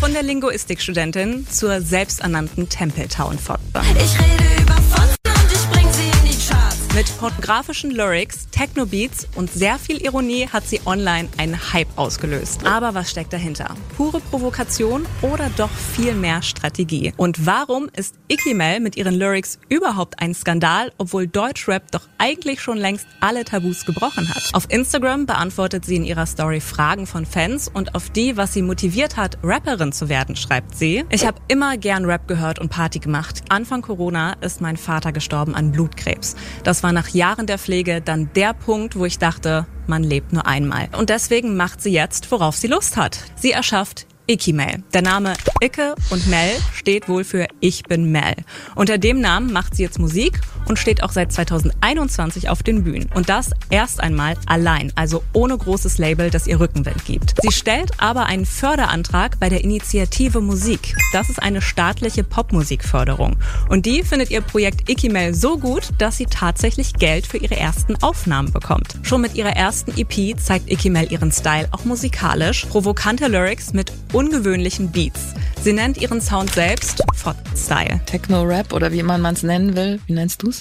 Von der Linguistikstudentin zur selbsternannten Tempeltown-Fotze. Ich rede über Fotzen und ich bring sie in die Charts. Mit pornografischen Lyrics, Techno-Beats und sehr viel Ironie hat sie online einen Hype ausgelöst. Aber was steckt dahinter? Pure Provokation oder doch viel mehr Strategie? Und warum ist Icky Mel mit ihren Lyrics überhaupt ein Skandal, obwohl Deutschrap doch eigentlich schon längst alle Tabus gebrochen hat? Auf Instagram beantwortet sie in ihrer Story Fragen von Fans und auf die, was sie motiviert hat, Rapperin zu werden, schreibt sie: Ich habe immer gern Rap gehört und Party gemacht. Anfang Corona ist mein Vater gestorben an Blutkrebs. Das war nach Jahren der Pflege dann der Punkt, wo ich dachte, man lebt nur einmal. Und deswegen macht sie jetzt, worauf sie Lust hat. Sie erschafft Icky Mel. Der Name Icke und Mel steht wohl für Ich bin Mel. Unter dem Namen macht sie jetzt Musik und steht auch seit 2021 auf den Bühnen. Und das erst einmal allein, also ohne großes Label, das ihr Rückenwind gibt. Sie stellt aber einen Förderantrag bei der Initiative Musik. Das ist eine staatliche Popmusikförderung. Und die findet ihr Projekt Icky Mel so gut, dass sie tatsächlich Geld für ihre ersten Aufnahmen bekommt. Schon mit ihrer ersten EP zeigt Icky Mel ihren Style auch musikalisch. Provokante Lyrics mit ungewöhnlichen Beats. Sie nennt ihren Sound selbst Fotzen-Style. Techno-Rap oder wie immer man es nennen will. Wie nennst du's?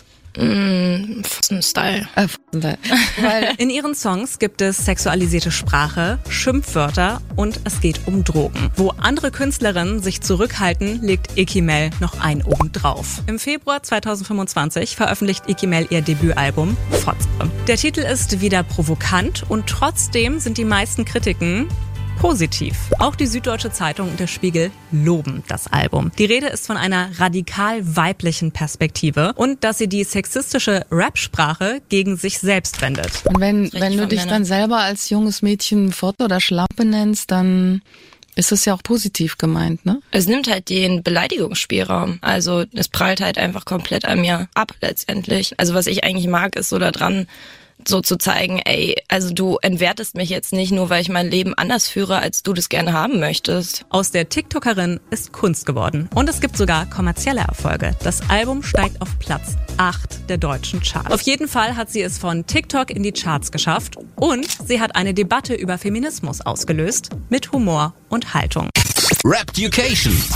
Fotzen-Style. Weil in ihren Songs gibt es sexualisierte Sprache, Schimpfwörter und es geht um Drogen. Wo andere Künstlerinnen sich zurückhalten, legt Icky Mel noch einen oben drauf. Im Februar 2025 veröffentlicht Icky Mel ihr Debütalbum Fotze. Der Titel ist wieder provokant und trotzdem sind die meisten Kritiken positiv. Auch die Süddeutsche Zeitung und der Spiegel loben das Album. Die Rede ist von einer radikal weiblichen Perspektive und dass sie die sexistische Rap-Sprache gegen sich selbst wendet. Und wenn du dich dann selber als junges Mädchen Fotze oder Schlampe nennst, dann ist das ja auch positiv gemeint, ne? Es nimmt halt den Beleidigungsspielraum. Also es prallt halt einfach komplett an mir ab letztendlich. Also was ich eigentlich mag, ist so da dran, so zu zeigen, ey, also du entwertest mich jetzt nicht nur, weil ich mein Leben anders führe, als du das gerne haben möchtest. Aus der TikTokerin ist Kunst geworden. Und es gibt sogar kommerzielle Erfolge. Das Album steigt auf Platz 8 der deutschen Charts. Auf jeden Fall hat sie es von TikTok in die Charts geschafft und sie hat eine Debatte über Feminismus ausgelöst mit Humor und Haltung. Rap-Ducation.